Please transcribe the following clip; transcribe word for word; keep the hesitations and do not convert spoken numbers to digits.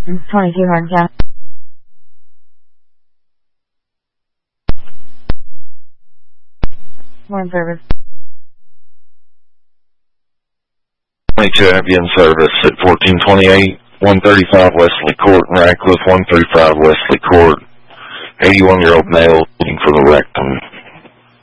twenty-two Hardin County. Morning service. twenty-two Avian service at fourteen twenty-eight, one thirty-five Wesley Court in Radcliffe, one thirty-five Wesley Court. eighty-one-year-old male looking for the rectum.